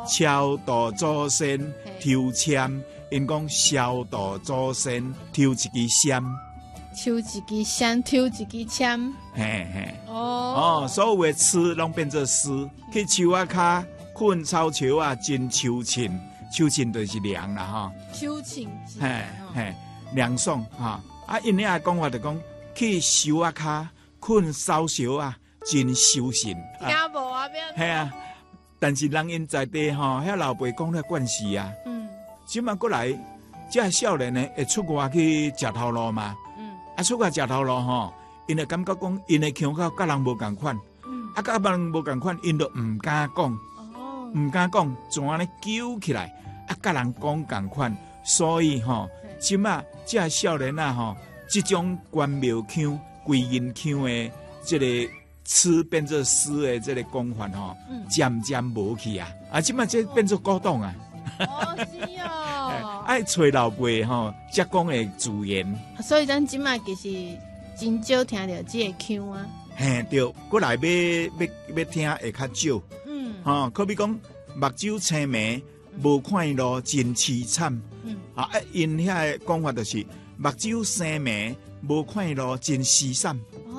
超度祖先抽签，因讲超度祖先抽一支签， 抽一支签，抽一支签。 嘿嘿。 哦， 所有的词拢变做诗，去树仔骹困草树啊，真秋凊，秋凊就是凉啦哈。 秋凊是。 嘿嘿，凉爽哈。因遐讲法就讲，去树仔骹困草树啊，真修行。 听无啊，变。 系啊，但是人因在地吼，遐老辈讲了惯势啊。即马过来，这少年呢会出外去食头路嘛。出外食头路吼，因会感觉讲，因的腔口甲人无共款。甲人无共款，因就唔敢讲。唔敢讲，怎啊咧揪起来？甲人讲共款，所以吼，即马这少年啊吼，即种关庙腔、归阴腔的这个。词变做诗的这个讲法吼，渐渐无去啊！即马这变做古董啊！ 是哦， 爱找老辈吼，才讲的自然。 所以咱即马其实真少听到这个腔啊。 嘿，对，过来要听会较少。可比讲目睭青眉，无看路真凄惨。因遐讲法就是目睭生眉，无看路真凄惨。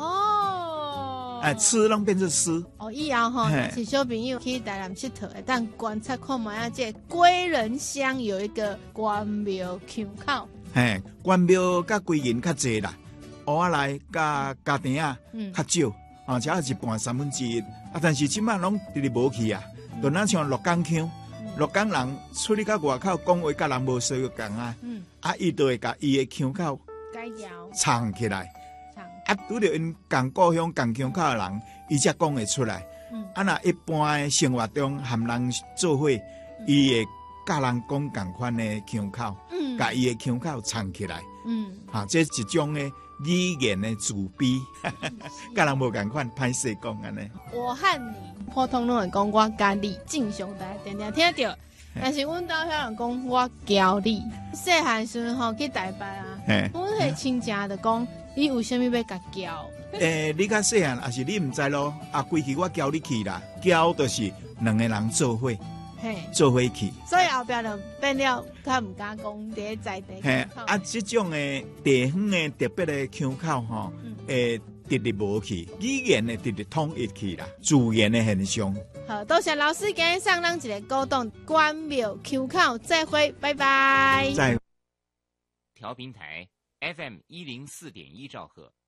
词拢变成诗。 以后吼，是小朋友去台南佚佗，但观察看卖啊，这归仁乡有一个关庙腔口。 关庙甲归仁较济啦，蚵仔来甲家庭啊较少，只是一半1/3。但是即摆拢直直无去啊，就那像鹿港腔，鹿港人出去到外口讲话，甲人无相共啊。伊就会甲伊的腔口改调藏起来。拄着因共故乡、共腔口的人，伊才讲会出来。若一般的生活中含人做伙，伊会甲人讲共款的腔口，甲伊的腔口藏起来。这是一种的语言的自卑，甲人无共款，歹势讲安尼。 我和你普通拢会讲我家你，正常大家常常听到。但是阮兜遐人讲我教你，细汉时阵吼去台北啊，阮迄亲戚就讲。你为什么要甲教？ 你较细汉，还是你唔知咯？规矩我教你去啦，教就是两个人做伙，做伙去。 所以后壁就变了，较唔敢讲伫在地。 这种的地方的特别的腔口吼，直直无去，语言的直直统一去啦，自然的现象。 好，多谢老师今日送咱一个古董关庙腔口，再会，拜拜。 调频台。FM104.1兆赫。